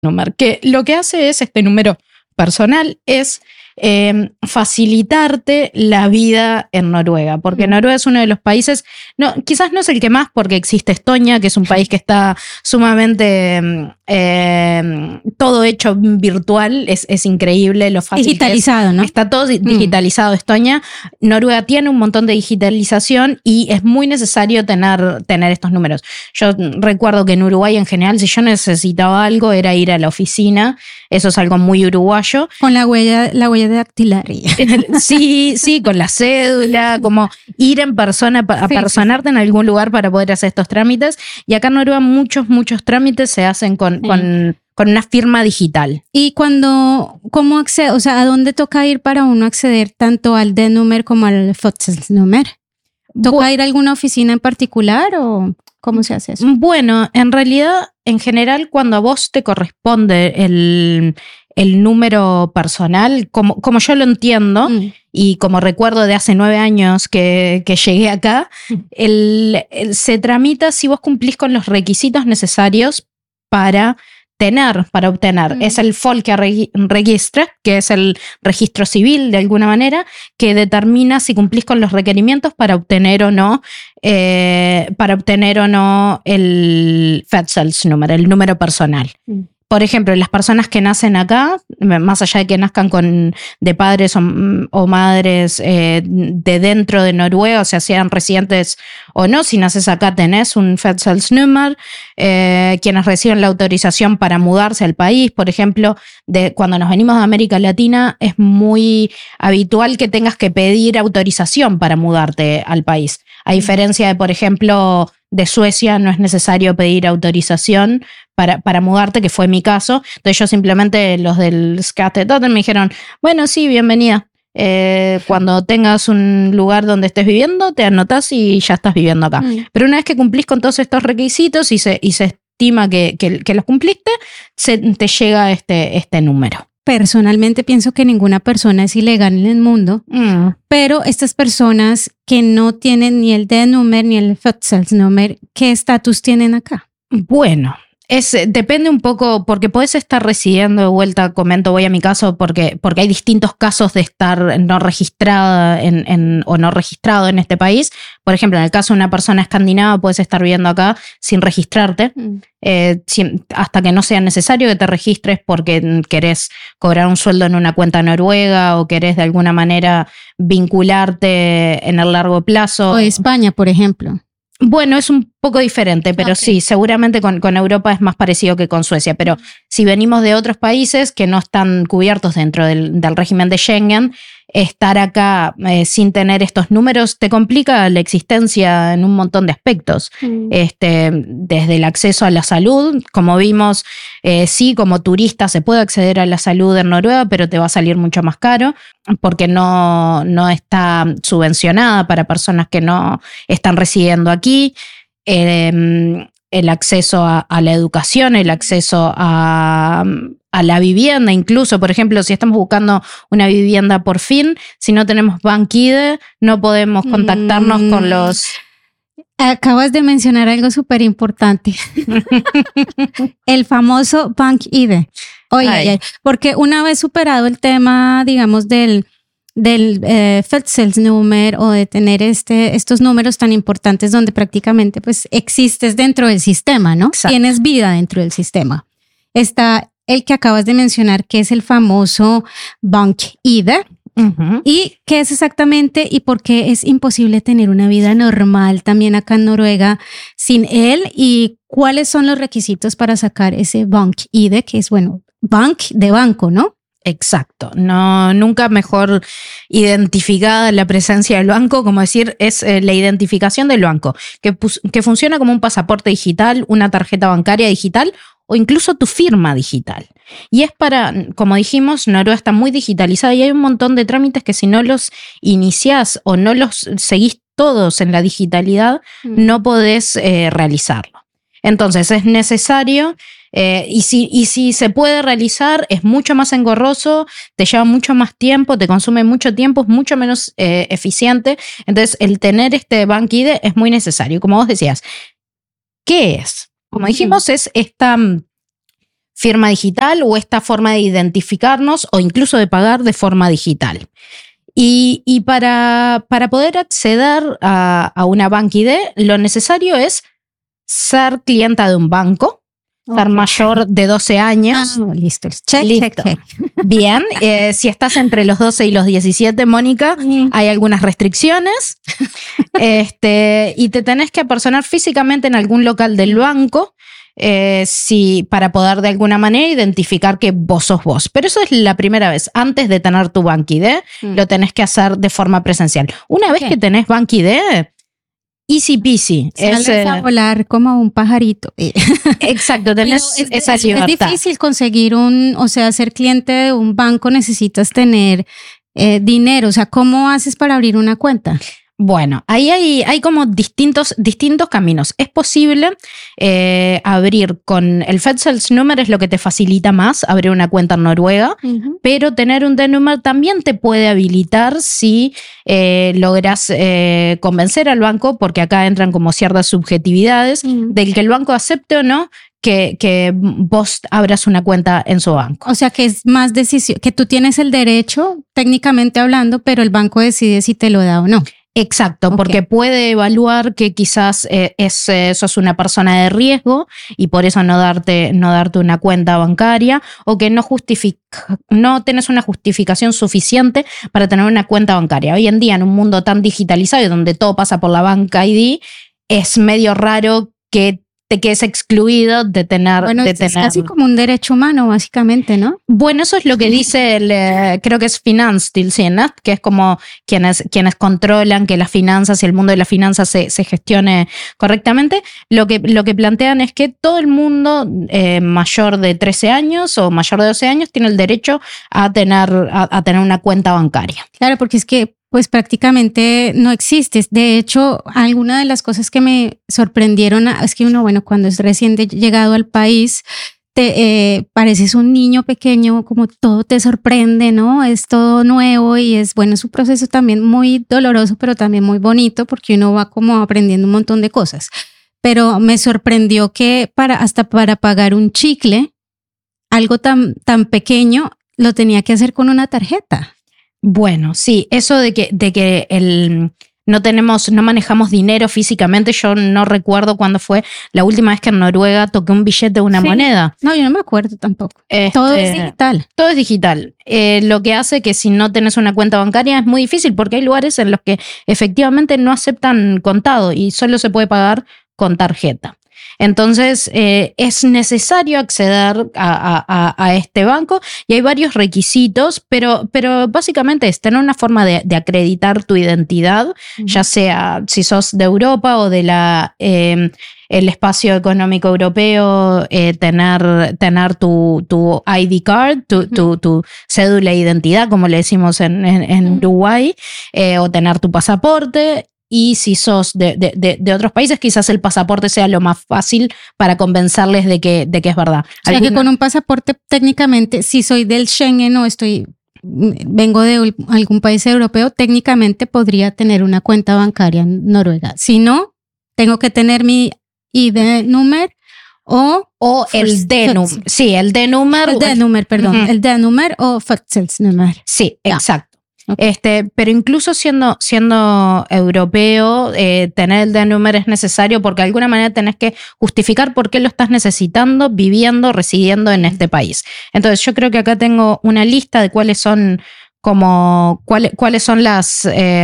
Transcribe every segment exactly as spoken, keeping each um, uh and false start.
número, que lo que hace es este número personal es eh, facilitarte la vida en Noruega, porque Noruega es uno de los países, no, quizás no es el que más, porque existe Estonia, que es un país que está sumamente eh, todo hecho virtual, es, es increíble lo fácil. Digitalizado, es, ¿no? Está todo digitalizado. Mm. Estonia, Noruega tiene un montón de digitalización y es muy necesario tener, tener estos números. Yo recuerdo que en Uruguay en general, si yo necesitaba algo, era ir a la oficina. Eso es algo muy uruguayo. Con la huella, la huella dactilar. Sí, sí, con la cédula, como ir en persona, a sí, personarte sí. en algún lugar para poder hacer estos trámites. Y acá en Noruega muchos, muchos trámites se hacen con, sí. con, con una firma digital. ¿Y cuando, cómo accede, o sea, a dónde toca ir para uno acceder tanto al D-Nummer como al Fødselsnummer? ¿Toca bueno, ir a alguna oficina en particular o cómo se hace eso? Bueno, en realidad, en general, cuando a vos te corresponde el, el número personal, como, como yo lo entiendo, mm. y como recuerdo de hace nueve años que, que llegué acá, mm. el, el, se tramita si vos cumplís con los requisitos necesarios para tener, para obtener. Mm. Es el Folkeregistret, que es el registro civil de alguna manera, que determina si cumplís con los requerimientos para obtener o no, eh, para obtener o no el Fødselsnummer, el número personal. Mm. Por ejemplo, las personas que nacen acá, más allá de que nazcan con, de padres o, o madres eh, de dentro de Noruega, o sea, sean residentes o no, si naces acá tenés un Fødselsnummer. Eh, quienes reciben la autorización para mudarse al país, por ejemplo, de, cuando nos venimos de América Latina, es muy habitual que tengas que pedir autorización para mudarte al país. A diferencia de, por ejemplo, de Suecia, no es necesario pedir autorización para, para mudarte, que fue mi caso. Entonces yo simplemente, los del Skatteetaten me dijeron, bueno, sí, bienvenida. Eh, cuando tengas un lugar donde estés viviendo, te anotás y ya estás viviendo acá. Mm. Pero una vez que cumplís con todos estos requisitos y se, y se estima que, que, que los cumpliste, se, te llega este, este número. Personalmente pienso que ninguna persona es ilegal en el mundo, mm. pero estas personas que no tienen ni el D-Nummer ni el Fødselsnummer, ¿qué estatus tienen acá? Bueno, es, depende un poco, porque podés estar residiendo de vuelta, comento, voy a mi caso, porque, porque hay distintos casos de estar no registrada en, en, o no registrado en este país. Por ejemplo, en el caso de una persona escandinava, puedes estar viviendo acá sin registrarte, mm. eh, sin, hasta que no sea necesario que te registres porque querés cobrar un sueldo en una cuenta noruega o querés de alguna manera vincularte en el largo plazo. O España, por ejemplo. Bueno, es un poco diferente, pero okay. sí, seguramente con, con Europa es más parecido que con Suecia, pero si venimos de otros países que no están cubiertos dentro del, del régimen de Schengen, estar acá eh, sin tener estos números te complica la existencia en un montón de aspectos. Mm. Este, desde el acceso a la salud, como vimos, eh, sí, como turista se puede acceder a la salud en Noruega, pero te va a salir mucho más caro porque no, no está subvencionada para personas que no están residiendo aquí. Eh, el acceso a, a la educación, el acceso a, a la vivienda, incluso, por ejemplo, si estamos buscando una vivienda por fin, si no tenemos BankID, no podemos contactarnos mm. con los... Acabas de mencionar algo súper importante. El famoso BankID. Oye, ay. Porque una vez superado el tema, digamos, del... del eh, Fødselsnummer o de tener este, estos números tan importantes donde prácticamente pues existes dentro del sistema, ¿no? Exacto. Tienes vida dentro del sistema. Está el que acabas de mencionar, que es el famoso BankID. Uh-huh. ¿Y qué es exactamente y por qué es imposible tener una vida normal también acá en Noruega sin él? ¿Y cuáles son los requisitos para sacar ese BankID, que es, bueno, bank de banco, ¿no? Exacto, no, nunca mejor identificada la presencia del banco, como decir, es eh, la identificación del banco, que, que funciona como un pasaporte digital, una tarjeta bancaria digital o incluso tu firma digital. Y es para, como dijimos, Noruega está muy digitalizada y hay un montón de trámites que si no los iniciás o no los seguís todos en la digitalidad, mm. no podés eh, realizarlo. Entonces es necesario... Eh, y, si, y si se puede realizar, es mucho más engorroso, te lleva mucho más tiempo, te consume mucho tiempo, es mucho menos eh, eficiente. Entonces, el tener este BankID es muy necesario. Como vos decías, ¿qué es? Como dijimos, es esta firma digital o esta forma de identificarnos o incluso de pagar de forma digital. Y, y para, para poder acceder a, a una BankID, lo necesario es ser clienta de un banco, okay. ser mayor de doce años. Ah, listo. Check, listo. check, check. Bien, eh, si estás entre los doce y los diecisiete, Mónica, mm. hay algunas restricciones. este, y te tenés que apersonar físicamente en algún local del banco. Eh, si, para poder de alguna manera identificar que vos sos vos. Pero eso es la primera vez. Antes de tener tu BankID, mm. lo tenés que hacer de forma presencial. Una vez okay. que tenés BankID, easy peasy. Sales es, a volar como un pajarito. Exacto, tenés es, esa es, libertad. Es difícil conseguir un, o sea, ser cliente de un banco necesitas tener eh, dinero. O sea, ¿cómo haces para abrir una cuenta? Bueno, ahí hay, hay como distintos, distintos caminos. Es posible eh, abrir con el Fødselsnummer, es lo que te facilita más abrir una cuenta en Noruega, uh-huh. pero tener un D-Nummer también te puede habilitar si eh, logras eh, convencer al banco, porque acá entran como ciertas subjetividades, uh-huh. del que el banco acepte o no que, que vos abras una cuenta en su banco. O sea que es más decisión, que tú tienes el derecho, técnicamente hablando, pero el banco decide si te lo da o no. Exacto, okay. porque puede evaluar que quizás eh, es, eh, sos una persona de riesgo y por eso no darte, no darte una cuenta bancaria o que no, justifica, no tenés una justificación suficiente para tener una cuenta bancaria. Hoy en día, en un mundo tan digitalizado y donde todo pasa por la BankID, es medio raro que te quedes excluido de tener... Bueno, de es tener... casi como un derecho humano, básicamente, ¿no? Bueno, eso es lo que dice, el, eh, creo que es Finanstilsynet, que es como quienes, quienes controlan que las finanzas y el mundo de las finanzas se, se gestione correctamente. Lo que, lo que plantean es que todo el mundo eh, mayor de trece años o mayor de doce años tiene el derecho a tener, a, a tener una cuenta bancaria. Claro, porque es que pues prácticamente no existes. De hecho, alguna de las cosas que me sorprendieron es que uno, bueno, cuando es recién llegado al país, te eh, pareces un niño pequeño, como todo te sorprende, ¿no? Es todo nuevo y es, bueno, es un proceso también muy doloroso, pero también muy bonito porque uno va como aprendiendo un montón de cosas. Pero me sorprendió que para, hasta para pagar un chicle, algo tan, tan pequeño, lo tenía que hacer con una tarjeta. Bueno, sí, eso de que, de que el, no tenemos, no manejamos dinero físicamente, yo no recuerdo cuándo fue la última vez que en Noruega toqué un billete de una sí. moneda. No, yo no me acuerdo tampoco. Este, todo es digital. Todo es digital. Eh, lo que hace que si no tenés una cuenta bancaria es muy difícil porque hay lugares en los que efectivamente no aceptan contado y solo se puede pagar con tarjeta. Entonces, eh, es necesario acceder a, a, a este banco y hay varios requisitos, pero, pero básicamente es tener una forma de, de acreditar tu identidad, uh-huh. ya sea si sos de Europa o de la... Eh, el espacio económico europeo, eh, tener, tener tu, tu I D card, tu, uh-huh. tu, tu cédula de identidad, como le decimos en, en, en uh-huh. Uruguay, eh, o tener tu pasaporte. Y si sos de, de, de, de otros países, quizás el pasaporte sea lo más fácil para convencerles de que, de que es verdad. O sea, ¿alguna? Que con un pasaporte técnicamente, si soy del Schengen o estoy, vengo de algún país europeo, técnicamente podría tener una cuenta bancaria en Noruega. Si no, tengo que tener mi I D-Nummer o... O el D-Nummer. Sí, el D-Nummer. El D-Nummer, perdón. Uh-huh. El D-Nummer o Fødselsnummer. Sí, exacto. Okay. Este, pero incluso siendo, siendo europeo, eh, tener el D-Nummer es necesario porque de alguna manera tenés que justificar por qué lo estás necesitando, viviendo, residiendo en este país. Entonces yo creo que acá tengo una lista de cuáles son como cuál, cuáles son las eh,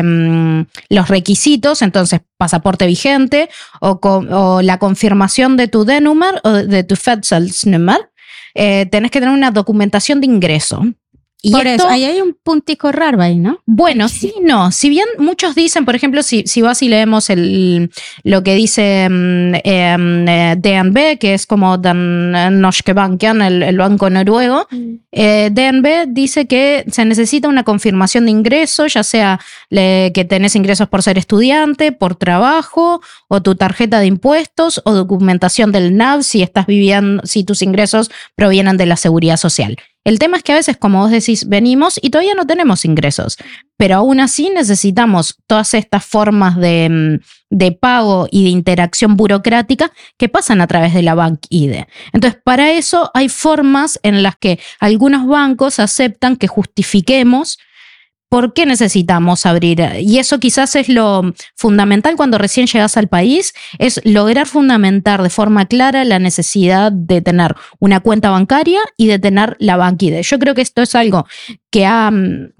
los requisitos. Entonces, pasaporte vigente o, o la confirmación de tu D-Nummer o de tu Fødselsnummer. Eh, tenés que tener una documentación de ingreso. Y por esto, eso, ahí hay un puntico raro ahí, ¿no? Bueno, sí, no. Si bien muchos dicen, por ejemplo, si, si vas y leemos el, lo que dice eh, D N B, que es como Den Norske Banken, el, el banco noruego, mm. eh, D N B dice que se necesita una confirmación de ingreso, ya sea le, que tenés ingresos por ser estudiante, por trabajo, o tu tarjeta de impuestos, o documentación del N A V, si estás viviendo, si tus ingresos provienen de la seguridad social. El tema es que a veces, como vos decís, venimos y todavía no tenemos ingresos, pero aún así necesitamos todas estas formas de, de pago y de interacción burocrática que pasan a través de la BankID. Entonces, para eso hay formas en las que algunos bancos aceptan que justifiquemos ¿por qué necesitamos abrir? Y eso quizás es lo fundamental cuando recién llegas al país, es lograr fundamentar de forma clara la necesidad de tener una cuenta bancaria y de tener la BankID. Yo creo que esto es algo que ha...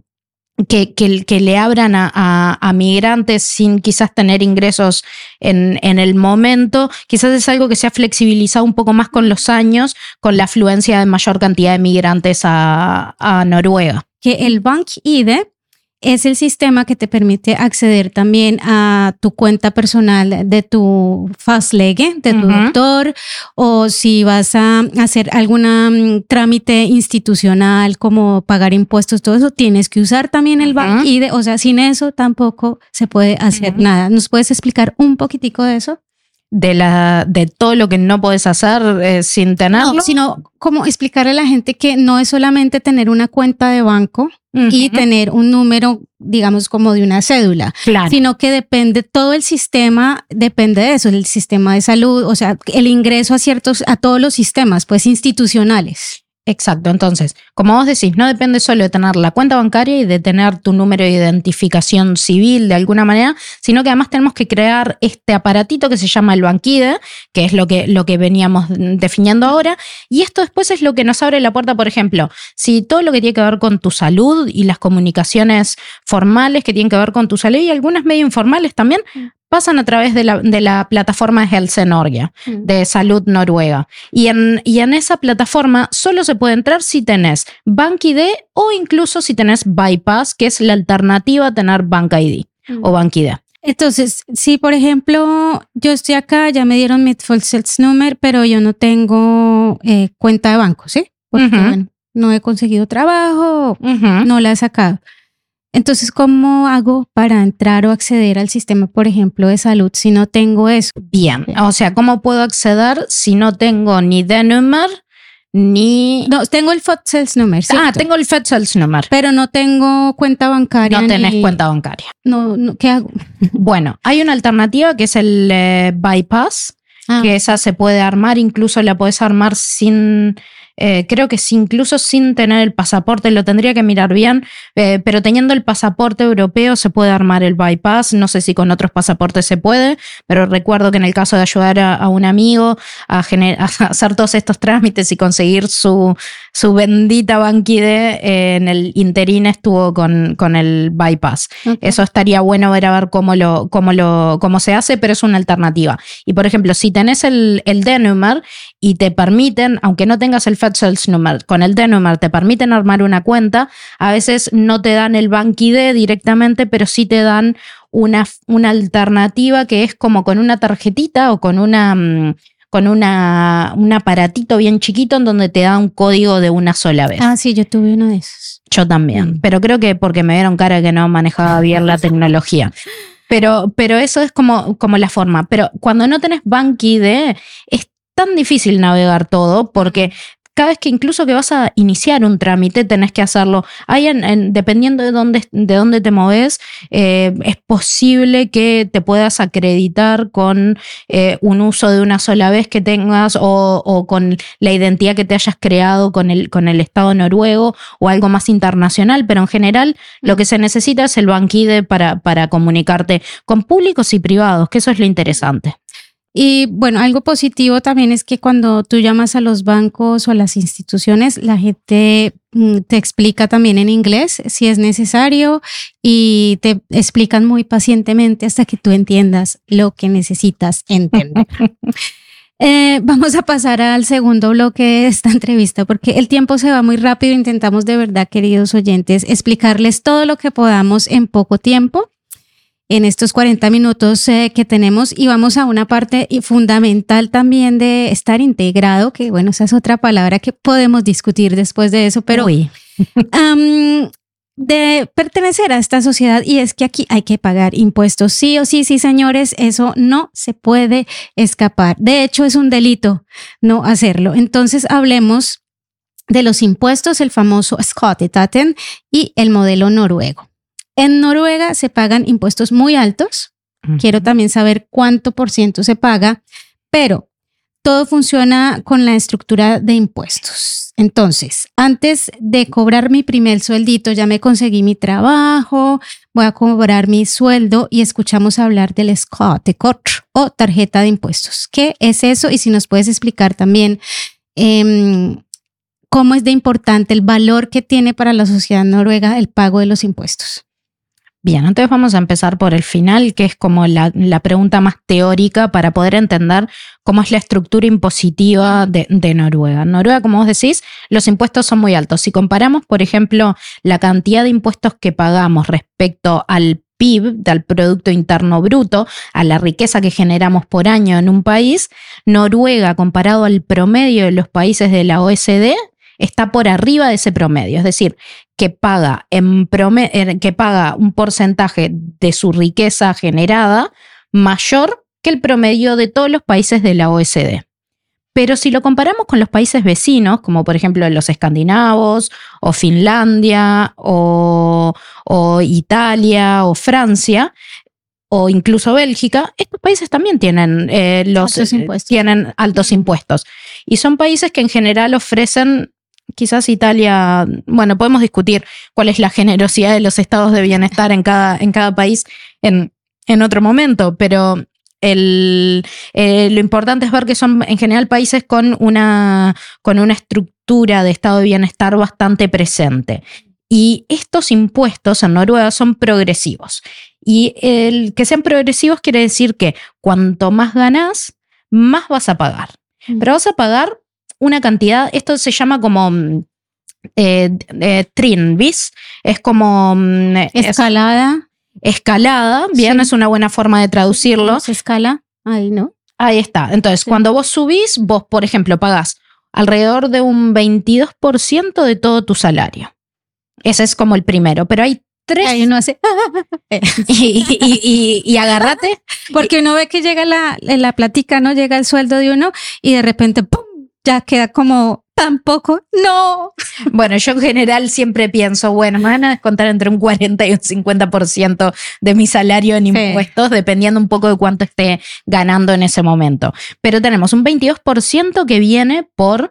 Que, que, que le abran a, a, a migrantes sin quizás tener ingresos en, en el momento, quizás es algo que se ha flexibilizado un poco más con los años, con la afluencia de mayor cantidad de migrantes a, a Noruega. Que el BankID es el sistema que te permite acceder también a tu cuenta personal de tu fastlege, de tu uh-huh. doctor, o si vas a hacer algún um, trámite institucional como pagar impuestos, todo eso, tienes que usar también el uh-huh. BankID. O sea, sin eso tampoco se puede hacer uh-huh. nada. ¿Nos puedes explicar un poquitico de eso? De, la, de todo lo que no podés hacer eh, sin tenerlo. No, sino como explicarle a la gente que no es solamente tener una cuenta de banco uh-huh. y tener un número, digamos, como de una cédula, claro. sino que depende, todo el sistema depende de eso, el sistema de salud, o sea, el ingreso a ciertos, a todos los sistemas, pues institucionales. Exacto, entonces, como vos decís, no depende solo de tener la cuenta bancaria y de tener tu número de identificación civil de alguna manera, sino que además tenemos que crear este aparatito que se llama el BankID, que es lo que, lo que veníamos definiendo ahora, y esto después es lo que nos abre la puerta, por ejemplo, si todo lo que tiene que ver con tu salud y las comunicaciones formales que tienen que ver con tu salud y algunas medio informales también, pasan a través de la, de la plataforma de Helse Norge, mm. de Salud Noruega. Y en, y en esa plataforma solo se puede entrar si tenés BankID o incluso si tenés Bypass, que es la alternativa a tener BankID mm. o BankID. Entonces, si por ejemplo yo estoy acá, ya me dieron mi Fødselsnummer, pero yo no tengo eh, cuenta de banco, ¿sí? Porque uh-huh. bueno, no he conseguido trabajo, uh-huh. no la he sacado. Entonces, ¿cómo hago para entrar o acceder al sistema, por ejemplo, de salud si no tengo eso? Bien, o sea, ¿cómo puedo acceder si no tengo ni D-Nummer ni... No, tengo el Fødselsnummer, ¿cierto? Ah, tengo el Fødselsnummer. Pero no tengo cuenta bancaria. No tenés ni... cuenta bancaria. No, no, ¿qué hago? Bueno, hay una alternativa que es el eh, Bypass, ah. que esa se puede armar, incluso la podés armar sin... Eh, creo que sí, incluso sin tener el pasaporte, lo tendría que mirar bien, eh, pero teniendo el pasaporte europeo se puede armar el Bypass. No sé si con otros pasaportes se puede, pero recuerdo que en el caso de ayudar a, a un amigo a, gener- a hacer todos estos trámites y conseguir su, su bendita BankID, eh, en el interín estuvo con, con el Bypass. Okay. Eso estaría bueno ver a ver cómo, lo, cómo, lo, cómo se hace, pero es una alternativa. Y por ejemplo, si tenés el, el D-Nummer y te permiten, aunque no tengas el Fødselsnummer, con el D-Nummer te permiten armar una cuenta, a veces no te dan el BankID directamente, pero sí te dan una, una alternativa que es como con una tarjetita o con una... con una, un aparatito bien chiquito en donde te da un código de una sola vez. Ah, sí, yo tuve uno de esos. Yo también, mm. pero creo que porque me dieron cara que no manejaba bien la tecnología. Pero, pero eso es como, como la forma. Pero cuando no tenés BankID es tan difícil navegar todo porque cada vez que incluso que vas a iniciar un trámite tenés que hacerlo. Hay en, en, dependiendo de dónde, de dónde te moves, eh, es posible que te puedas acreditar con eh, un uso de una sola vez que tengas o, o con la identidad que te hayas creado con el, con el Estado noruego o algo más internacional, pero en general lo que se necesita es el BankID para, para comunicarte con públicos y privados, que eso es lo interesante. Y bueno, algo positivo también es que cuando tú llamas a los bancos o a las instituciones, la gente te explica también en inglés si es necesario y te explican muy pacientemente hasta que tú entiendas lo que necesitas entender. Eh, vamos a pasar al segundo bloque de esta entrevista porque el tiempo se va muy rápido. Intentamos de verdad, queridos oyentes, explicarles todo lo que podamos en poco tiempo. En estos cuarenta minutos eh, que tenemos y vamos a una parte fundamental también de estar integrado, que bueno, esa es otra palabra que podemos discutir después de eso, pero um, de pertenecer a esta sociedad y es que aquí hay que pagar impuestos, sí o sí, sí señores, eso no se puede escapar. De hecho, es un delito no hacerlo. Entonces hablemos de los impuestos, el famoso Skatteetaten y el modelo noruego. En Noruega se pagan impuestos muy altos. Uh-huh. Quiero también saber cuánto por ciento se paga, pero todo funciona con la estructura de impuestos. Entonces, antes de cobrar mi primer sueldito, ya me conseguí mi trabajo, voy a cobrar mi sueldo y escuchamos hablar del skattekort o tarjeta de impuestos. ¿Qué es eso? Y si nos puedes explicar también eh, cómo es de importante el valor que tiene para la sociedad noruega el pago de los impuestos. Bien, entonces vamos a empezar por el final, que es como la, la pregunta más teórica para poder entender cómo es la estructura impositiva de, de Noruega. En Noruega, como vos decís, los impuestos son muy altos. Si comparamos, por ejemplo, la cantidad de impuestos que pagamos respecto al P I B, al Producto Interno Bruto, a la riqueza que generamos por año en un país, Noruega, comparado al promedio de los países de la O E C D, está por arriba de ese promedio, es decir, que paga, en promedio, que paga un porcentaje de su riqueza generada mayor que el promedio de todos los países de la O E C D. Pero si lo comparamos con los países vecinos, como por ejemplo los escandinavos, o Finlandia, o, o Italia, o Francia, o incluso Bélgica, estos países también tienen, eh, los, altos impuestos. tienen altos impuestos. Y son países que en general ofrecen... Quizás Italia, bueno, podemos discutir cuál es la generosidad de los estados de bienestar en cada, en cada país en, en otro momento, pero el, eh, lo importante es ver que son en general países con una, con una estructura de estado de bienestar bastante presente. Y estos impuestos en Noruega son progresivos. Y el que sean progresivos quiere decir que cuanto más ganás, más vas a pagar. Pero vas a pagar una cantidad, esto se llama como eh, eh, trinvis, es como... Escalada. Es, escalada, bien, sí. Es una buena forma de traducirlo. Se escala, ahí, ¿no? Ahí está. Entonces, sí. Cuando vos subís, vos, por ejemplo, pagás alrededor de un veintidós por ciento de todo tu salario. Ese es como el primero, pero hay tres... Ahí uno hace... y, y, y, y agárrate. Porque uno ve que llega la, la platica, ¿no? Llega el sueldo de uno y de repente, ¡pum!, ya queda como tan poco. ¡No! Bueno, yo en general siempre pienso, bueno, me van a descontar entre un cuarenta y un cincuenta por ciento de mi salario en sí. impuestos, dependiendo un poco de cuánto esté ganando en ese momento. Pero tenemos un veintidós por ciento que viene por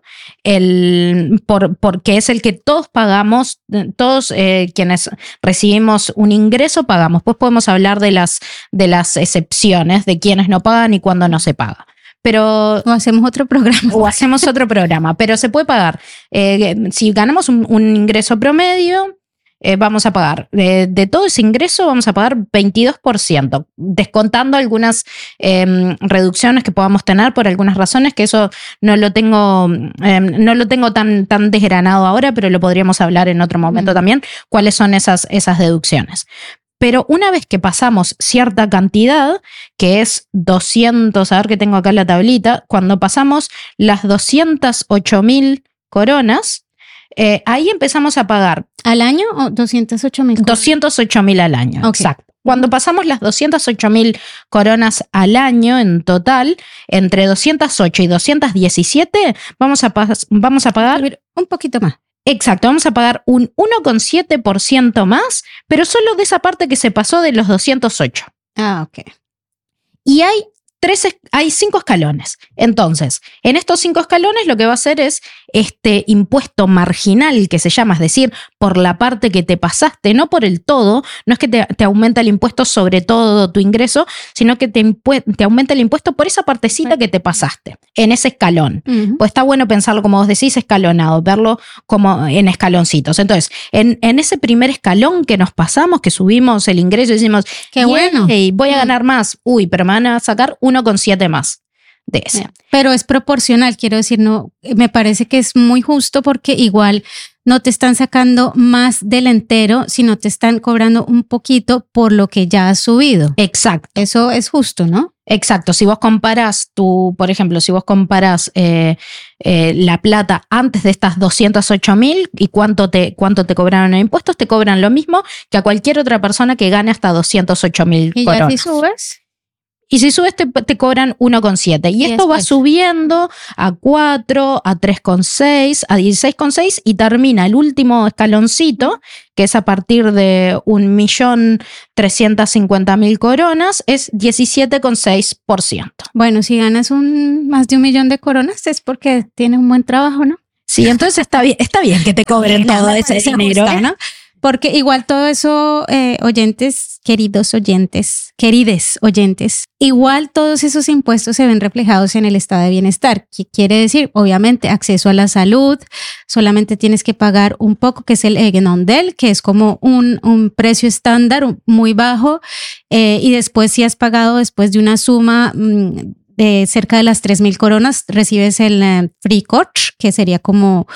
el, por, porque es el que todos pagamos, todos eh, quienes recibimos un ingreso pagamos. Pues podemos hablar de las, de las excepciones, de quienes no pagan y cuándo no se paga. Pero, o hacemos otro programa. O hacemos otro programa, pero se puede pagar. Eh, si ganamos un, un ingreso promedio, eh, vamos a pagar. De, de todo ese ingreso vamos a pagar veintidós por ciento, descontando algunas eh, reducciones que podamos tener por algunas razones, que eso no lo tengo, eh, no lo tengo tan, tan desgranado ahora, pero lo podríamos hablar en otro momento mm. también, cuáles son esas, esas deducciones. Pero una vez que pasamos cierta cantidad, que es doscientos, a ver que tengo acá la tablita, cuando pasamos las doscientas ocho mil coronas, eh, ahí empezamos a pagar. ¿Al año o doscientas ocho mil? doscientos ocho mil al año, okay. Exacto. Cuando pasamos las doscientas ocho mil coronas al año en total, entre doscientas ocho y doscientas diecisiete, vamos a, vamos a pagar un poquito más. Exacto, vamos a pagar un uno coma siete por ciento más, pero solo de esa parte que se pasó de los doscientos ocho. Ah, ok. Y hay tres, hay cinco escalones. Entonces, en estos cinco escalones lo que va a hacer es este impuesto marginal que se llama, es decir, por la parte que te pasaste, no por el todo, no es que te, te aumenta el impuesto sobre todo tu ingreso, sino que te, impue, te aumenta el impuesto por esa partecita que te pasaste, en ese escalón. Uh-huh. Pues está bueno pensarlo, como vos decís, escalonado, verlo como en escaloncitos. Entonces, en, en ese primer escalón que nos pasamos, que subimos el ingreso y decimos, qué bueno, hey, voy a ganar más, uy, pero me van a sacar uno coma siete más de ese. Pero es proporcional, quiero decir, no, me parece que es muy justo porque igual no te están sacando más del entero, sino te están cobrando un poquito por lo que ya has subido. Exacto. Eso es justo, ¿no? Exacto. Si vos comparas tu, por ejemplo, si vos comparas eh, eh, la plata antes de estas doscientos ocho mil y cuánto te, cuánto te cobraron en impuestos, te cobran lo mismo que a cualquier otra persona que gane hasta doscientos ocho mil coronas. ¿Y ya si subes? Y si subes te, te cobran uno coma siete. Y, y esto después va subiendo a cuatro, a tres coma seis, a dieciséis coma seis y termina el último escaloncito, que es a partir de un millón trescientas cincuenta mil coronas, es diecisiete coma seis por ciento. Bueno, si ganas un, más de un millón de coronas es porque tienes un buen trabajo, ¿no? Sí, entonces está bien, está bien que te cobren todo ese dinero, justo, ¿no? Porque igual todo eso, eh, oyentes, queridos oyentes, querides oyentes, igual todos esos impuestos se ven reflejados en el estado de bienestar. ¿Qué quiere decir? Obviamente acceso a la salud, solamente tienes que pagar un poco, que es el Egenondel, que es como un, un precio estándar muy bajo, eh, y después si has pagado después de una suma mmm, de cerca de las tres mil coronas, recibes el eh, Frikort, que sería como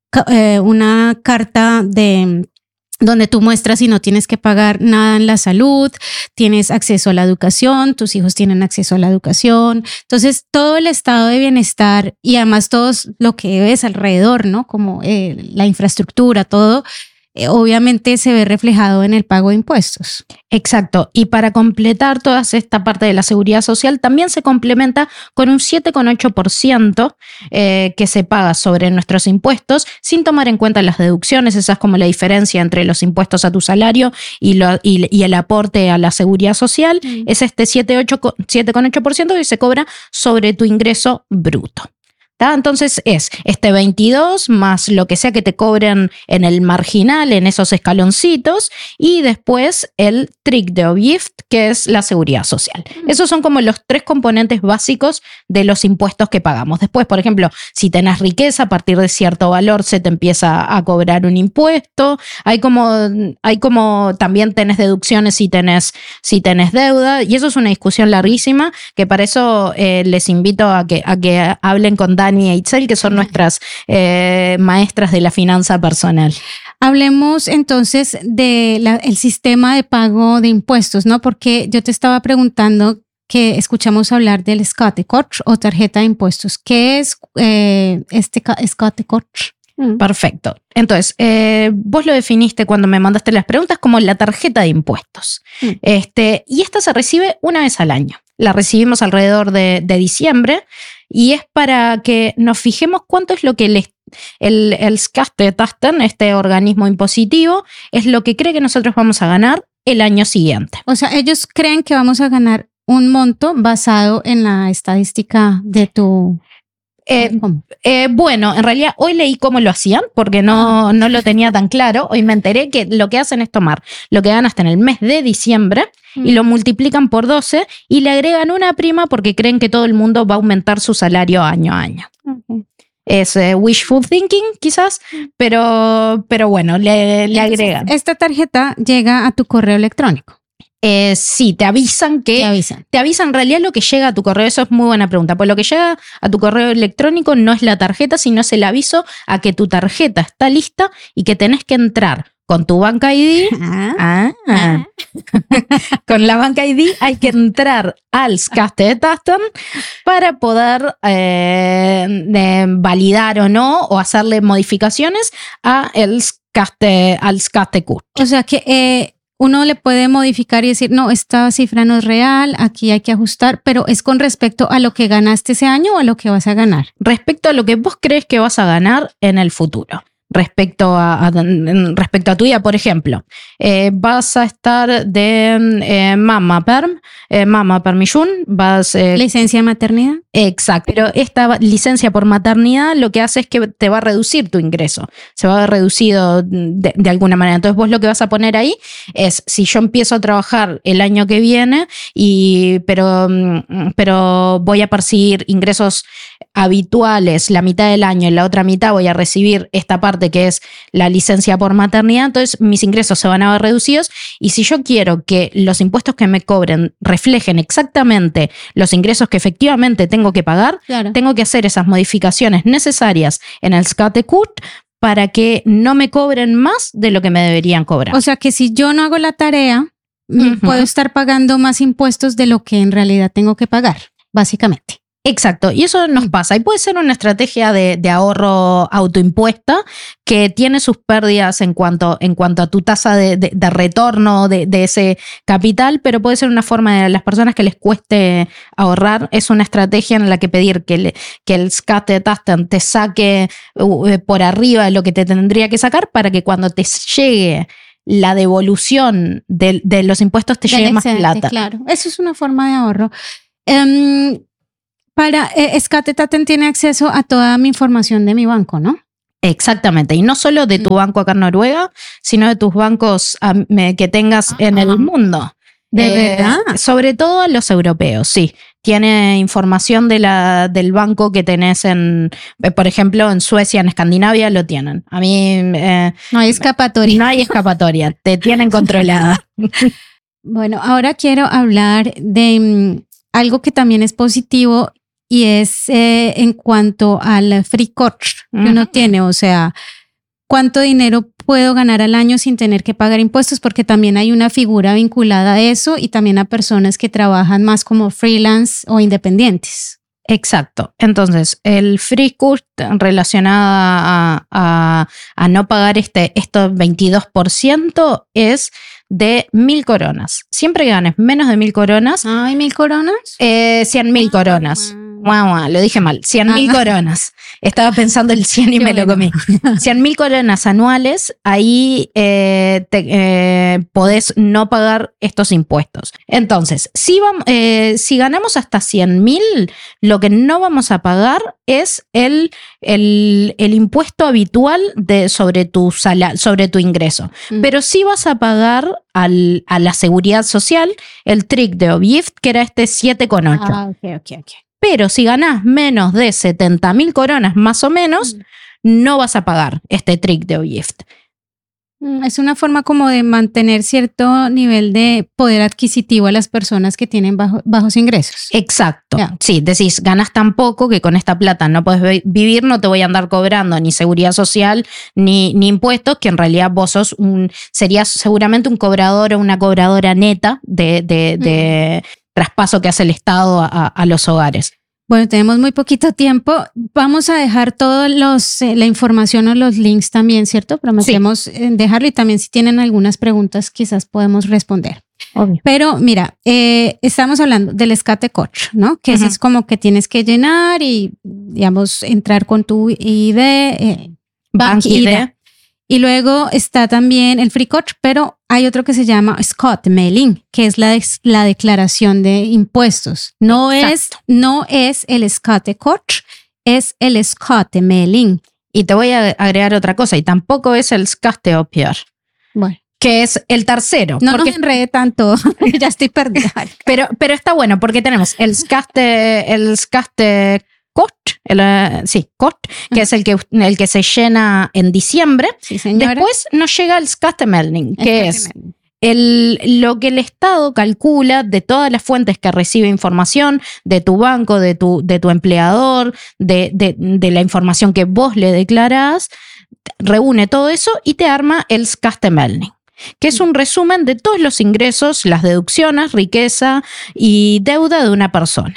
eh, una carta de... donde tú muestras y no tienes que pagar nada en la salud, tienes acceso a la educación, tus hijos tienen acceso a la educación. Entonces, todo el estado de bienestar y además todo lo que ves alrededor, ¿no? Como eh, la infraestructura, todo, eh, obviamente se ve reflejado en el pago de impuestos. Exacto. Y para completar toda esta parte de la seguridad social, también se complementa con un siete coma ocho por ciento eh, que se paga sobre nuestros impuestos, sin tomar en cuenta las deducciones. Esa es como la diferencia entre los impuestos a tu salario y, lo, y, y el aporte a la seguridad social. Mm. Es este siete coma ocho por ciento que se cobra sobre tu ingreso bruto. ¿Tá? Entonces es este veintidós más lo que sea que te cobren en el marginal, en esos escaloncitos, y después el trick de Gift, que es la seguridad social. Mm. Esos son como los tres componentes básicos de los impuestos que pagamos. Después, por ejemplo, si tenés riqueza, a partir de cierto valor se te empieza a cobrar un impuesto. Hay como, hay como también tenés deducciones si tenés, si tenés deuda, y eso es una discusión larguísima, que para eso eh, les invito a que, a que hablen con Dani y Itzel, que son nuestras eh, maestras de la finanza personal. Hablemos entonces del sistema de pago de impuestos, ¿no? Porque yo te estaba preguntando que escuchamos hablar del Skattekort o tarjeta de impuestos. ¿Qué es eh, este Skattekort? Mm. Perfecto. Entonces, eh, vos lo definiste cuando me mandaste las preguntas como la tarjeta de impuestos. Mm. Este, y esta se recibe una vez al año. La recibimos alrededor de, de diciembre y es para que nos fijemos cuánto es lo que el, el, el Skattetasten, este organismo impositivo, es lo que cree que nosotros vamos a ganar el año siguiente. O sea, ellos creen que vamos a ganar un monto basado en la estadística de tu... Eh, eh, bueno, en realidad hoy leí cómo lo hacían porque no, no lo tenía tan claro. Hoy me enteré que lo que hacen es tomar lo que ganaste en el mes de diciembre mm. y lo multiplican por doce y le agregan una prima porque creen que todo el mundo va a aumentar su salario año a año. Okay. Es eh, wishful thinking quizás, pero, pero bueno, le, le agregan. Esta tarjeta llega a tu correo electrónico. Eh, sí, te avisan que... Te avisan. Te avisan en realidad lo que llega a tu correo. Eso es muy buena pregunta. Pues lo que llega a tu correo electrónico no es la tarjeta, sino es el aviso a que tu tarjeta está lista y que tenés que entrar con tu Bank I D. Ah, ah, ah. Con la Bank I D hay que entrar al Skattetasten para poder eh, de validar o no o hacerle modificaciones a el Skatte, al Skattekort. O sea que... Eh... Uno le puede modificar y decir, no, esta cifra no es real, aquí hay que ajustar, pero ¿es con respecto a lo que ganaste ese año o a lo que vas a ganar? Respecto a lo que vos crees que vas a ganar en el futuro. Respecto a, a, respecto a tu vida, por ejemplo, eh, vas a estar de eh, Mama Perm, eh, Mama Permission, vas... Eh, ¿Licencia de maternidad? Exacto, pero esta licencia por maternidad lo que hace es que te va a reducir tu ingreso, se va a ver reducido de, de alguna manera. Entonces vos lo que vas a poner ahí es, si yo empiezo a trabajar el año que viene, y pero, pero voy a percibir ingresos habituales la mitad del año y la otra mitad voy a recibir esta parte que es la licencia por maternidad, entonces mis ingresos se van a ver reducidos, y si yo quiero que los impuestos que me cobren reflejen exactamente los ingresos que efectivamente tengo que pagar, claro, tengo que hacer esas modificaciones necesarias en el Skattekort para que no me cobren más de lo que me deberían cobrar. O sea que si yo no hago la tarea, uh-huh, puedo estar pagando más impuestos de lo que en realidad tengo que pagar, básicamente. Exacto, y eso nos pasa. Y puede ser una estrategia de, de ahorro autoimpuesta que tiene sus pérdidas en cuanto, en cuanto a tu tasa de, de, de retorno de, de ese capital, pero puede ser una forma de las personas que les cueste ahorrar. Es una estrategia en la que pedir que, le, que el Skattetasten te saque uh, por arriba de lo que te tendría que sacar para que cuando te llegue la devolución de, de los impuestos te llegue más plata. Claro, eso es una forma de ahorro. Um, Para eh, Skattetasten tiene acceso a toda mi información de mi banco, ¿no? Exactamente, y no solo de tu banco acá en Noruega, sino de tus bancos um, que tengas en el mundo. ¿De eh, verdad? Sobre todo los europeos, sí. Tiene información de la, del banco que tenés en, por ejemplo, en Suecia, en Escandinavia, lo tienen. A mí... Eh, no hay escapatoria. No hay escapatoria, te tienen controlada. Bueno, ahora quiero hablar de um, algo que también es positivo y es eh, en cuanto al frikort que uh-huh. uno tiene, o sea, cuánto dinero puedo ganar al año sin tener que pagar impuestos, porque también hay una figura vinculada a eso y también a personas que trabajan más como freelance o independientes. Exacto. Entonces, el frikort relacionado a, a, a no pagar este, estos veintidós por ciento es de mil coronas. Siempre que ganes menos de mil coronas. ¿Ay, mil coronas? Eh, cien mil coronas. Guau, guau, lo dije mal. Cien mil coronas. Estaba pensando el cien y me lo comí. Cien mil coronas anuales, ahí eh, te, eh, podés no pagar estos impuestos. Entonces, si, vamos, eh, si ganamos hasta cien mil, lo que no vamos a pagar es el, el, el impuesto habitual de, sobre, tu sala, sobre tu ingreso. Mm. Pero sí vas a pagar al, a la seguridad social el trick de Obift, que era este siete coma ocho. Ah, ok, ok, ok. Pero si ganás menos de setenta mil coronas más o menos, mm. no vas a pagar este trick de Obift. Es una forma como de mantener cierto nivel de poder adquisitivo a las personas que tienen bajo, bajos ingresos. Exacto. Yeah. Sí, decís, ganas tan poco que con esta plata no podés vivir, no te voy a andar cobrando ni seguridad social ni, ni impuestos, que en realidad vos sos un, serías seguramente un cobrador o una cobradora neta de, de, mm. de traspaso que hace el Estado a, a los hogares. Bueno, tenemos muy poquito tiempo. Vamos a dejar todos los eh, la información o los links también, ¿cierto? Prometemos sí. dejarlo, y también si tienen algunas preguntas quizás podemos responder. Obvio. Pero mira, eh, estamos hablando del Skattekort, ¿no? Que uh-huh. ese es como que tienes que llenar y, digamos, entrar con tu I D, eh, Bank I D. Y luego está también el frikort, pero hay otro que se llama skattemelding, que es la, de, la declaración de impuestos. No es, no es el Skattekort, es el skattemelding. Y te voy a agregar otra cosa, y tampoco es el Skatteoppgjør. Bueno. Que es el tercero. No porque, nos enredé tanto, ya estoy perdida. pero, pero está bueno, porque tenemos el Skatte, el Skatte Kort, el, uh, sí, Kort, que uh-huh. es el que, el que se llena en diciembre. Sí, señora. Después nos llega el Skattemelding, que es el, lo que el Estado calcula de todas las fuentes que recibe información, de tu banco, de tu, de tu empleador, de, de, de la información que vos le declarás, reúne todo eso y te arma el Skattemelding, que es un resumen de todos los ingresos, las deducciones, riqueza y deuda de una persona.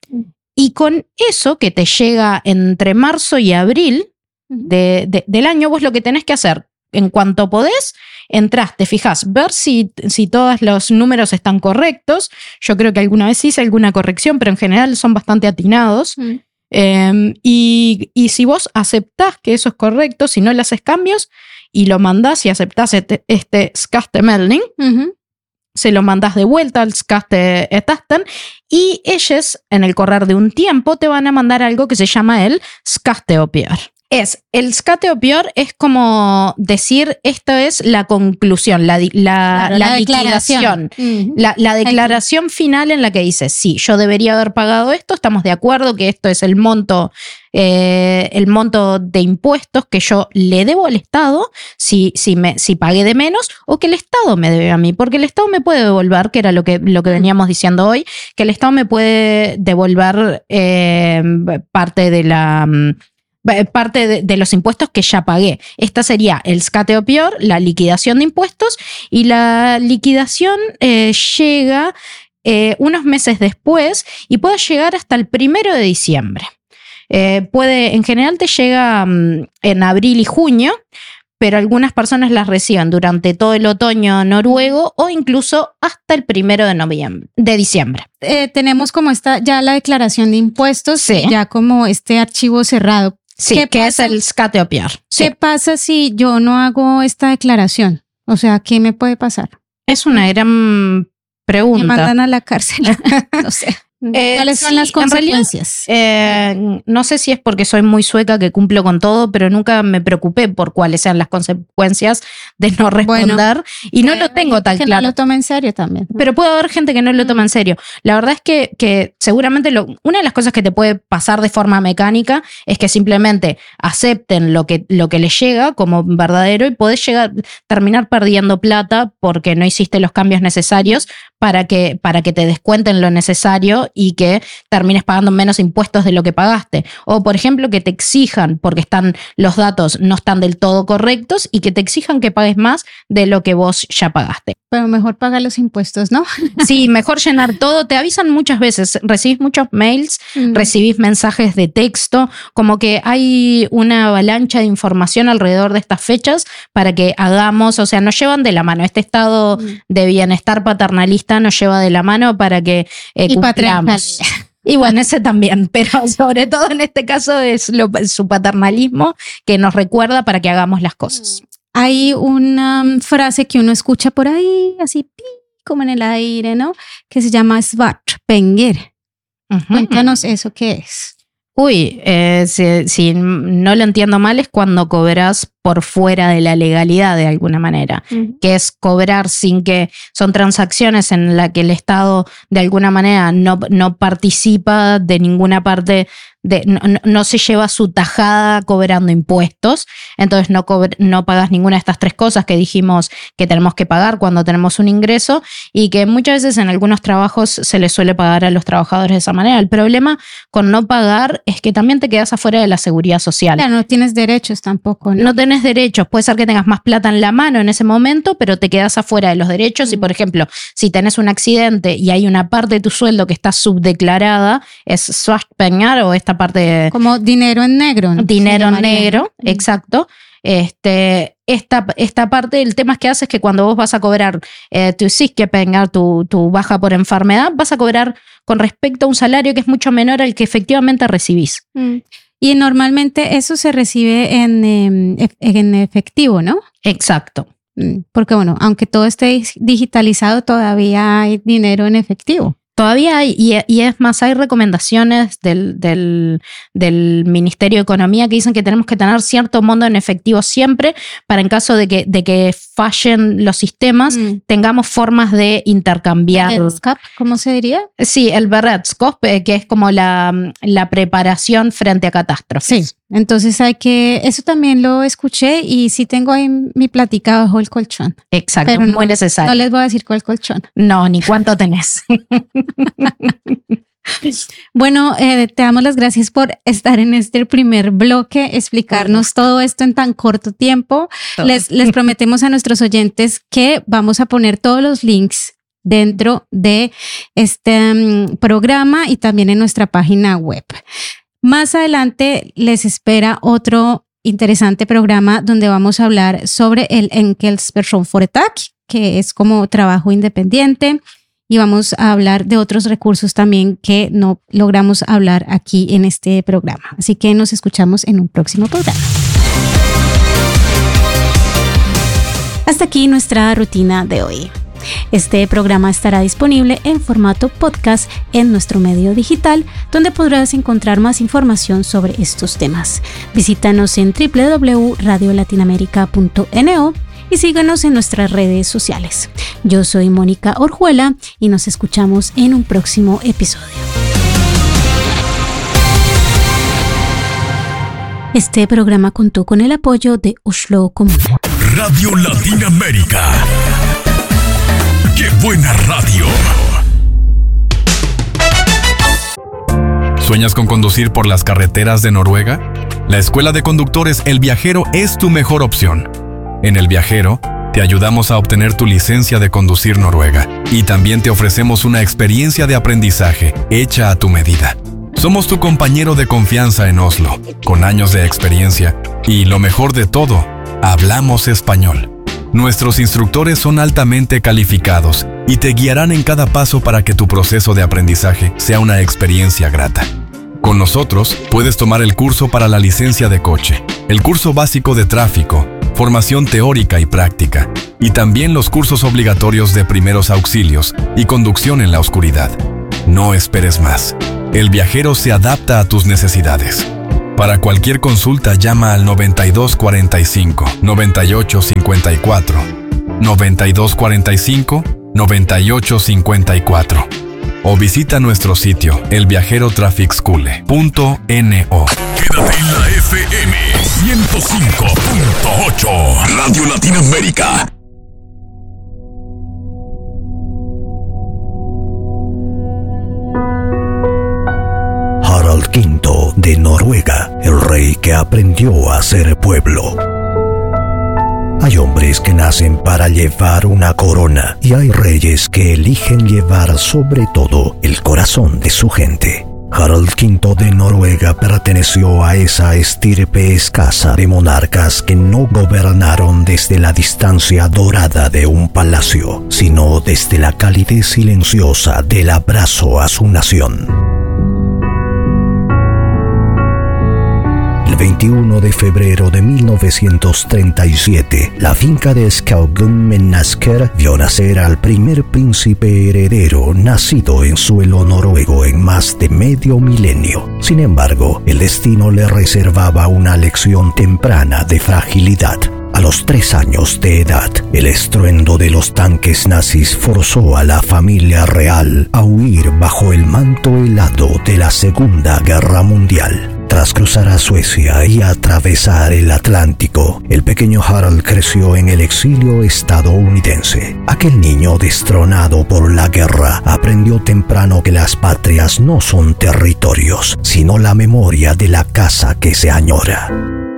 Y con eso que te llega entre marzo y abril de, de, del año, vos lo que tenés que hacer, en cuanto podés, entrás, te fijás, ver si, si todos los números están correctos. Yo creo que alguna vez hice alguna corrección, pero en general son bastante atinados. Mm. Eh, y, y si vos aceptás que eso es correcto, si no le haces cambios y lo mandás y aceptás este, este Skattemelding, uh-huh. se lo mandás de vuelta al Skattetasten y ellos, en el correr de un tiempo, te van a mandar algo que se llama el Skatteoppgjør. Es, el Skatteoppgjør es como decir, esto es la conclusión, la, la, claro, la, la liquidación, declaración. la, la declaración okay. final en la que dice, sí, yo debería haber pagado esto, estamos de acuerdo que esto es el monto, eh, el monto de impuestos que yo le debo al Estado si, si, me, si pagué de menos, o que el Estado me debe a mí, porque el Estado me puede devolver, que era lo que, lo que veníamos diciendo hoy, que el Estado me puede devolver eh, parte de la... parte de, de los impuestos que ya pagué. Esta sería el Skatteoppgjør, la liquidación de impuestos, y la liquidación eh, llega eh, unos meses después y puede llegar hasta el primero de diciembre. Eh, puede, en general te llega um, en abril y junio, pero algunas personas las reciben durante todo el otoño noruego o incluso hasta el primero de noviembre, de diciembre. Eh, tenemos como esta ya la declaración de impuestos, sí. ya como este archivo cerrado. Sí, ¿Qué que pasa? es el Skatteoppgjør. Sí. ¿Qué pasa si yo no hago esta declaración? O sea, ¿qué me puede pasar? Es una gran pregunta. Me mandan a la cárcel. No sé. Eh, ¿Cuáles son sí, las consecuencias? Realidad, eh, no sé si es porque soy muy sueca que cumplo con todo, pero nunca me preocupé por cuáles sean las consecuencias de no responder bueno, y no lo tengo tan que claro. No lo toma en serio también. Pero puede haber gente que no lo toma en serio. La verdad es que, que seguramente lo, una de las cosas que te puede pasar de forma mecánica es que simplemente acepten lo que, lo que les llega como verdadero y podés llegar, terminar perdiendo plata porque no hiciste los cambios necesarios para que, para que te descuenten lo necesario y que termines pagando menos impuestos de lo que pagaste. O, por ejemplo, que te exijan, porque están, los datos no están del todo correctos, y que te exijan que pagues más de lo que vos ya pagaste. Pero mejor pagar los impuestos, ¿no? Sí, mejor llenar todo. Te avisan muchas veces, recibís muchos mails, mm. recibís mensajes de texto, como que hay una avalancha de información alrededor de estas fechas para que hagamos, o sea, nos llevan de la mano. Este estado mm. de bienestar paternalista nos lleva de la mano para que eh, cumplamos. Y bueno, ese también, pero sobre todo en este caso es lo, su paternalismo que nos recuerda para que hagamos las cosas. Hay una frase que uno escucha por ahí, así pi, como en el aire, ¿no? Que se llama svartpenger. Uh-huh. Cuéntanos eso, ¿qué es? Uy, eh, si, si no lo entiendo mal, es cuando cobras por fuera de la legalidad de alguna manera, uh-huh. que es cobrar sin que, son transacciones en las que el Estado de alguna manera no, no participa de ninguna parte, de, no, no se lleva su tajada cobrando impuestos, entonces no, cobre, no pagas ninguna de estas tres cosas que dijimos que tenemos que pagar cuando tenemos un ingreso y que muchas veces en algunos trabajos se les suele pagar a los trabajadores de esa manera. El problema con no pagar es que también te quedas afuera de la seguridad social. Claro, no tienes derechos tampoco, ¿no? No tenés derechos, puede ser que tengas más plata en la mano en ese momento, pero te quedas afuera de los derechos. Mm. Y por ejemplo, si tenés un accidente y hay una parte de tu sueldo que está subdeclarada, es svartpenger o esta parte... Como dinero en negro, ¿no? Dinero en negro, mm. exacto. Este, esta, esta parte, el tema es que haces que cuando vos vas a cobrar eh, tu syskepenger, tu, tu baja por enfermedad, vas a cobrar con respecto a un salario que es mucho menor al que efectivamente recibís. Mm. Y normalmente eso se recibe en, eh, en efectivo, ¿no? Exacto. Porque bueno, aunque todo esté digitalizado, todavía hay dinero en efectivo. Todavía hay, y, y es más, hay recomendaciones del, del, del Ministerio de Economía que dicen que tenemos que tener cierto monto en efectivo siempre para en caso de que, de que fallen los sistemas, mm. tengamos formas de intercambiar. ¿Beredskap? ¿Cómo se diría? Sí, el beredskap, que es como la, la preparación frente a catástrofes. Sí, entonces hay que, eso también lo escuché y sí tengo ahí mi platica bajo el colchón. Exacto, pero muy no, necesario. No les voy a decir cuál colchón. No, ni cuánto tenés. Bueno, eh, te damos las gracias por estar en este primer bloque, explicarnos todo esto en tan corto tiempo. Les, les prometemos a nuestros oyentes que vamos a poner todos los links dentro de este um, programa y también en nuestra página web. Más adelante les espera otro interesante programa donde vamos a hablar sobre el Enkelspersonforetak, que es como trabajo independiente. Y vamos a hablar de otros recursos también que no logramos hablar aquí en este programa. Así que nos escuchamos en un próximo programa. Hasta aquí nuestra rutina de hoy. Este programa estará disponible en formato podcast en nuestro medio digital, donde podrás encontrar más información sobre estos temas. Visítanos en doble u doble u doble u punto radio latinoamerica punto ene o y síganos en nuestras redes sociales. Yo soy Mónica Orjuela y nos escuchamos en un próximo episodio. Este programa contó con el apoyo de Oslo Común. Radio Latinoamérica. ¡Qué buena radio! ¿Sueñas con conducir por las carreteras de Noruega? La Escuela de Conductores El Viajero es tu mejor opción. En El Viajero Te ayudamos a obtener tu licencia de conducir noruega y también te ofrecemos una experiencia de aprendizaje hecha a tu medida. Somos tu compañero de confianza en Oslo, con años de experiencia y, lo mejor de todo, hablamos español. Nuestros instructores son altamente calificados y te guiarán en cada paso para que tu proceso de aprendizaje sea una experiencia grata. Con nosotros puedes tomar el curso para la licencia de coche, el curso básico de tráfico, formación teórica y práctica, y también los cursos obligatorios de primeros auxilios y conducción en la oscuridad. No esperes más. El viajero se adapta a tus necesidades. Para cualquier consulta llama al noventa y dos cuarenta y cinco, noventa y ocho cincuenta y cuatro, noventa y dos cuarenta y cinco, noventa y ocho cincuenta y cuatro o visita nuestro sitio el viajero traffic school punto no. Quédate en la F M ciento cinco punto ocho Radio Latinoamérica. Harald quinto de Noruega, el rey que aprendió a ser pueblo. Hay hombres que nacen para llevar una corona y hay reyes que eligen llevar sobre todo el corazón de su gente. Harald quinto de Noruega perteneció a esa estirpe escasa de monarcas que no gobernaron desde la distancia dorada de un palacio, sino desde la calidez silenciosa del abrazo a su nación. El veintiuno de febrero de mil novecientos treinta y siete, la finca de Skaugum-Menasker vio nacer al primer príncipe heredero nacido en suelo noruego en más de medio milenio. Sin embargo, el destino le reservaba una lección temprana de fragilidad. A los tres años de edad, el estruendo de los tanques nazis forzó a la familia real a huir bajo el manto helado de la Segunda Guerra Mundial. Tras cruzar a Suecia y atravesar el Atlántico, el pequeño Harald creció en el exilio estadounidense. Aquel niño destronado por la guerra aprendió temprano que las patrias no son territorios, sino la memoria de la casa que se añora.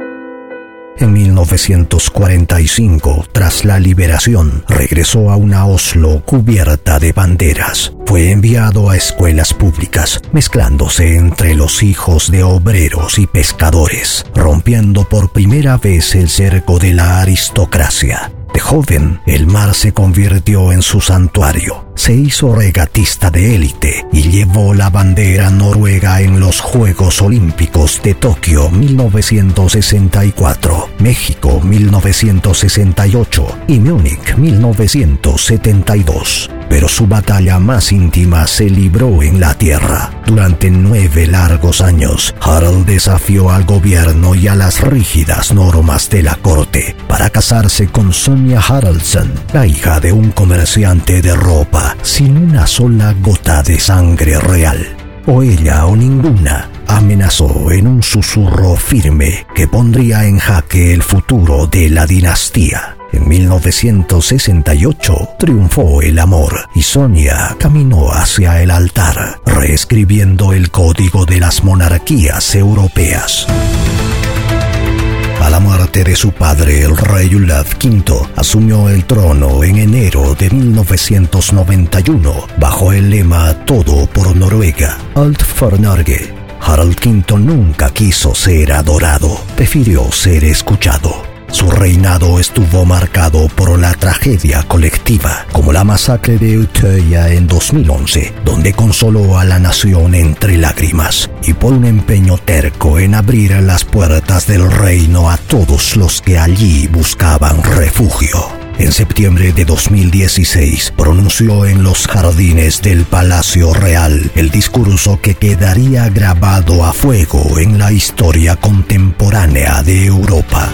En mil novecientos cuarenta y cinco, tras la liberación, regresó a una Oslo cubierta de banderas. Fue enviado a escuelas públicas, mezclándose entre los hijos de obreros y pescadores, rompiendo por primera vez el cerco de la aristocracia. De joven, el mar se convirtió en su santuario. Se hizo regatista de élite y llevó la bandera noruega en los Juegos Olímpicos de Tokio mil novecientos sesenta y cuatro, México mil novecientos sesenta y ocho y Múnich mil novecientos setenta y dos. Pero su batalla más íntima se libró en la tierra. Durante nueve largos años, Harald desafió al gobierno y a las rígidas normas de la corte para casarse con Sonja Haraldsen, la hija de un comerciante de ropa, sin una sola gota de sangre real. O ella o ninguna, amenazó en un susurro firme que pondría en jaque el futuro de la dinastía. En mil novecientos sesenta y ocho triunfó el amor y Sonja caminó hacia el altar, reescribiendo el código de las monarquías europeas. A la muerte de su padre, el rey Olav quinto asumió el trono en enero de mil novecientos noventa y uno bajo el lema Todo por Noruega, Alt for Norge. Harald quinto nunca quiso ser adorado, prefirió ser escuchado. Su reinado estuvo marcado por la tragedia colectiva, como la masacre de Utøya en dos mil once, donde consoló a la nación entre lágrimas, y por un empeño terco en abrir las puertas del reino a todos los que allí buscaban refugio. En septiembre de dos mil dieciséis, pronunció en los jardines del Palacio Real el discurso que quedaría grabado a fuego en la historia contemporánea de Europa.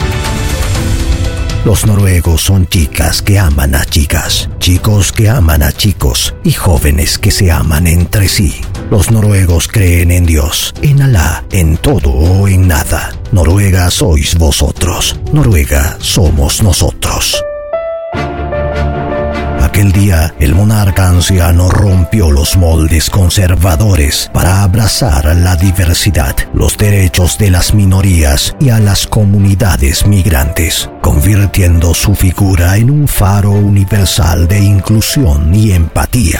Los noruegos son chicas que aman a chicas, chicos que aman a chicos y jóvenes que se aman entre sí. Los noruegos creen en Dios, en Alá, en todo o en nada. Noruega sois vosotros, Noruega somos nosotros. Aquel aquel día, el monarca anciano rompió los moldes conservadores para abrazar la diversidad, los derechos de las minorías y a las comunidades migrantes, convirtiendo su figura en un faro universal de inclusión y empatía.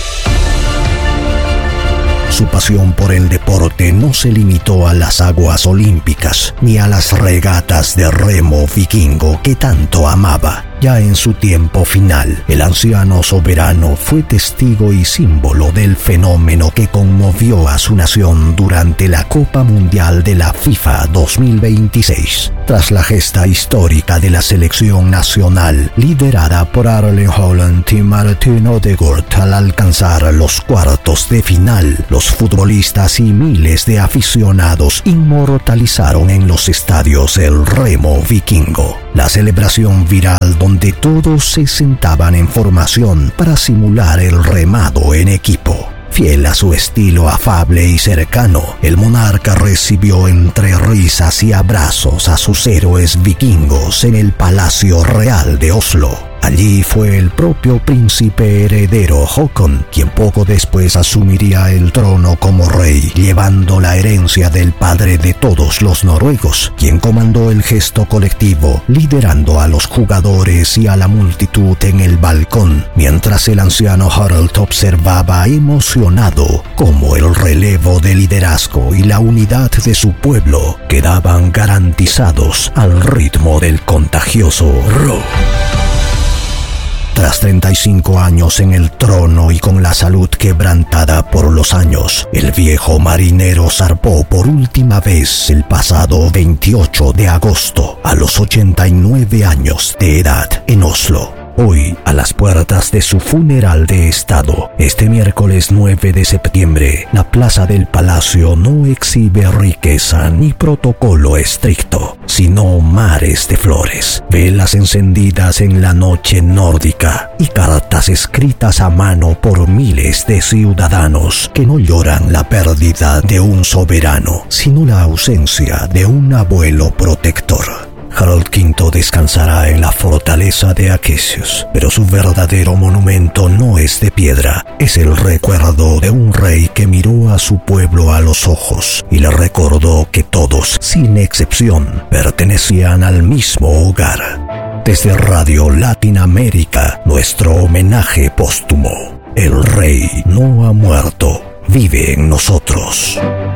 Su pasión por el deporte no se limitó a las aguas olímpicas ni a las regatas de remo vikingo que tanto amaba. Ya en su tiempo final, el anciano soberano fue testigo y símbolo del fenómeno que conmovió a su nación durante la Copa Mundial de la FIFA dos mil veintiséis. Tras la gesta histórica de la selección nacional, liderada por Erling Haaland y Martin Odegaard, al alcanzar los cuartos de final, los futbolistas y miles de aficionados inmortalizaron en los estadios el remo vikingo. La celebración viral donde todos se sentaban en formación para simular el remado en equipo. Fiel a su estilo afable y cercano, el monarca recibió entre risas y abrazos a sus héroes vikingos en el Palacio Real de Oslo. Allí fue el propio príncipe heredero Håkon quien poco después asumiría el trono como rey, llevando la herencia del padre de todos los noruegos, quien comandó el gesto colectivo, liderando a los jugadores y a la multitud en el balcón, mientras el anciano Harald observaba emocionado cómo el relevo de liderazgo y la unidad de su pueblo quedaban garantizados al ritmo del contagioso rock. Tras treinta y cinco años en el trono y con la salud quebrantada por los años, el viejo marinero zarpó por última vez el pasado veintiocho de agosto, a los ochenta y nueve años de edad, en Oslo. Hoy, a las puertas de su funeral de estado, este miércoles nueve de septiembre, la plaza del palacio no exhibe riqueza ni protocolo estricto, sino mares de flores, velas encendidas en la noche nórdica y cartas escritas a mano por miles de ciudadanos que no lloran la pérdida de un soberano, sino la ausencia de un abuelo protector. Harald quinto descansará en la fortaleza de Aquecius, pero su verdadero monumento no es de piedra, es el recuerdo de un rey que miró a su pueblo a los ojos y le recordó que todos, sin excepción, pertenecían al mismo hogar. Desde Radio Latinoamérica, nuestro homenaje póstumo. El rey no ha muerto, vive en nosotros.